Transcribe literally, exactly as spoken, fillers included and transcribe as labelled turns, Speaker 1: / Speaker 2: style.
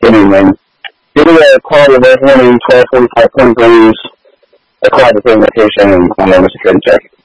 Speaker 1: Anyway, give me a call with one twelve forty-five point threes, a call at the same location, and I'm on a security check.